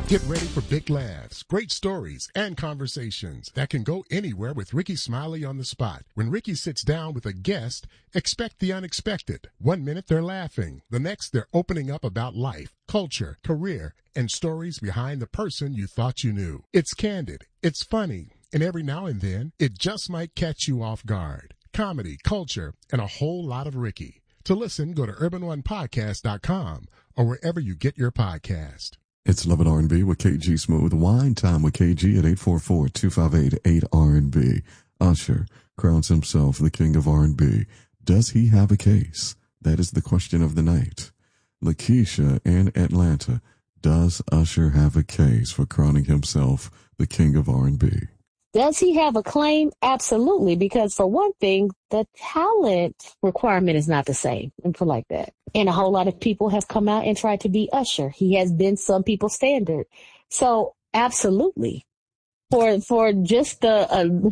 Get ready for big laughs, great stories, and conversations that can go anywhere with Ricky Smiley on the spot. When Ricky sits down with a guest, expect the unexpected. 1 minute they're laughing. The next they're opening up about life, culture, career, and stories behind the person you thought you knew. It's candid, it's funny, and every now and then it just might catch you off guard. Comedy, culture, and a whole lot of Ricky. To listen, go to urban1podcast.com or wherever you get your podcast. It's Love and R&B with KG Smooth. Wine Time with KG at 844-258-8RB. Usher crowns himself the king of R&B. Does he have a case? That is the question of the night. Lakeisha in Atlanta. Does Usher have a case for crowning himself the king of R&B? Does he have a claim? Absolutely, because for one thing, the talent requirement is not the same. And for like that. And a whole lot of people have come out and tried to be Usher. He has been some people's standard. So absolutely. For just the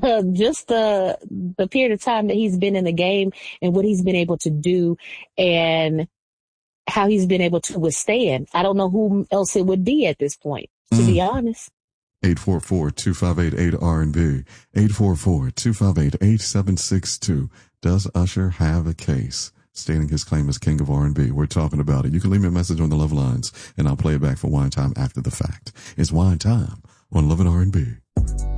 period of time that he's been in the game and what he's been able to do and how he's been able to withstand. I don't know who else it would be at this point, to be honest. 844-258-8RB. 844-258-8762. Does Usher have a case stating his claim as king of R&B? We're talking about it. You can leave me a message on the Love Lines, and I'll play it back for Wine Time after the fact. It's Wine Time on Love and R&B.